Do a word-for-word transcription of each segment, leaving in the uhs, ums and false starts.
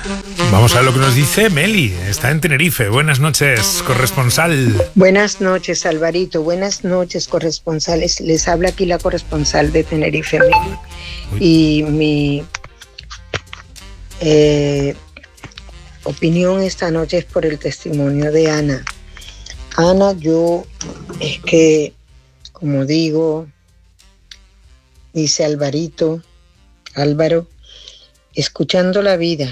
Vamos a ver lo que nos dice Meli. Está en Tenerife. Buenas noches, corresponsal. Buenas noches, Alvarito. Buenas noches, corresponsales. Les habla aquí la corresponsal de Tenerife, Meli. Uy. Y mi eh, opinión esta noche es por el testimonio de Ana. Ana, yo es que, como digo, dice Alvarito, Álvaro, escuchando la vida,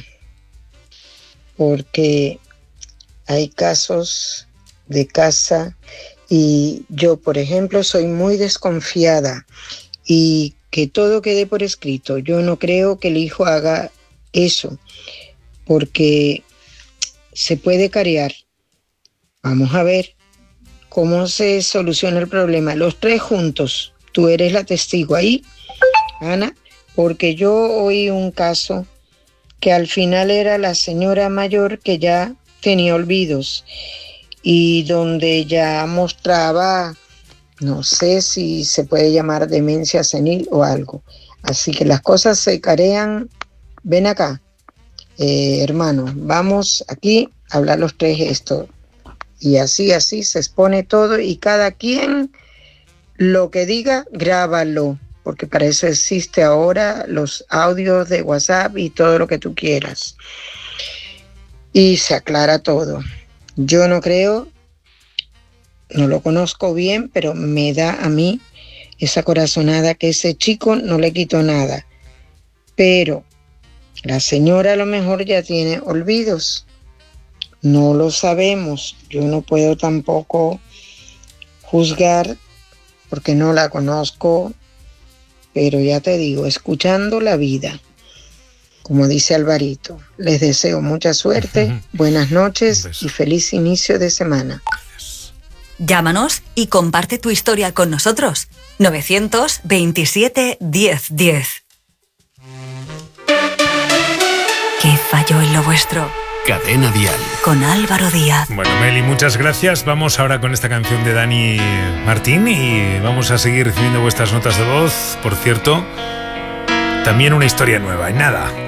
porque hay casos de casa y yo, por ejemplo, soy muy desconfiada y que todo quede por escrito. Yo no creo que el hijo haga eso porque se puede carear. Vamos a ver cómo se soluciona el problema. Los tres juntos, tú eres la testigo ahí, Ana, porque yo oí un caso que al final era la señora mayor que ya tenía olvidos y donde ella mostraba, no sé si se puede llamar demencia senil o algo. Así que las cosas se carean. Ven acá, eh, hermano, vamos aquí a hablar los tres esto. Y así, así se expone todo y cada quien lo que diga, grábalo. Porque para eso existe ahora los audios de WhatsApp y todo lo que tú quieras. Y se aclara todo. Yo no creo, no lo conozco bien, pero me da a mí esa corazonada que ese chico no le quitó nada. Pero la señora a lo mejor ya tiene olvidos. No lo sabemos. Yo no puedo tampoco juzgar porque no la conozco. Pero ya te digo, escuchando la vida, como dice Alvarito, les deseo mucha suerte, buenas noches y feliz inicio de semana. Gracias. Llámanos y comparte tu historia con nosotros. novecientos veintisiete diez diez. ¿Qué falló en lo vuestro? Cadena Dial. Con Álvaro Díaz. Bueno, Meli, muchas gracias. Vamos ahora con esta canción de Dani Martín y vamos a seguir recibiendo vuestras notas de voz. Por cierto, también una historia nueva. En nada.